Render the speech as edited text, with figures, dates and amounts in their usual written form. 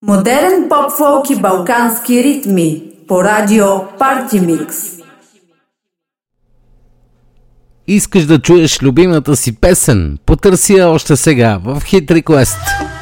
Модерен поп-фолк и балкански ритми по радио Party Mix. Искаш да чуеш любимата си песен? Потърси я още сега в Hit Request.